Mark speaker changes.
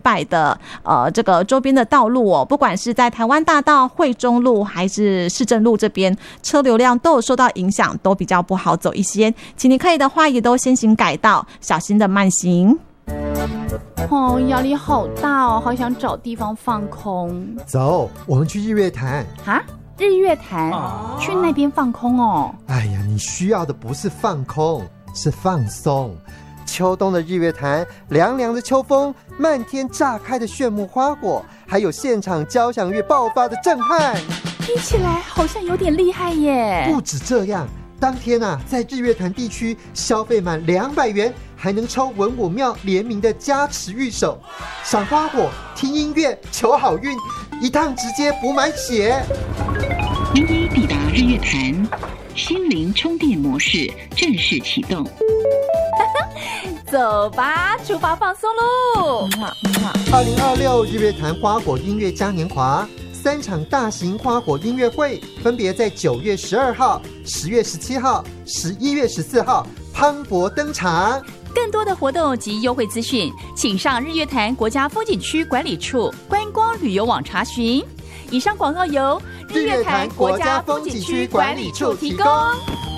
Speaker 1: 百的这个周边的道路哦，不管是在台湾大道、惠中路还是市政路这边，车流量都有受到影响，都比较不好走一些，请你可以的话也都先行改道，小心的慢行。
Speaker 2: 哦，压力好大哦，好想找地方放空。
Speaker 3: 走，我们去日月潭
Speaker 2: 啊？日月潭？去那边放空哦？
Speaker 3: 哎呀，你需要的不是放空，是放松。秋冬的日月潭，凉凉的秋风，漫天炸开的炫目花果，还有现场交响乐爆发的震撼，
Speaker 2: 听起来好像有点厉害耶。
Speaker 3: 不止这样，当天啊，在日月潭地区消费满200元，还能抽文武庙联名的加持御守，赏花果、听音乐、求好运，一趟直接补满血。
Speaker 4: 您已抵达日月潭，心灵充电模式正式启动。
Speaker 2: 走吧，出发放松喽
Speaker 3: ！2026日月潭花果音乐嘉年华，3场大型花果音乐会，分别在9月12号、10月17号、11月14号磅礴登场。
Speaker 2: 更多的活动及优惠资讯，请上日月潭国家风景区管理处观光旅游网查询。以上广告由
Speaker 3: 日月潭国家风景区管理处提供。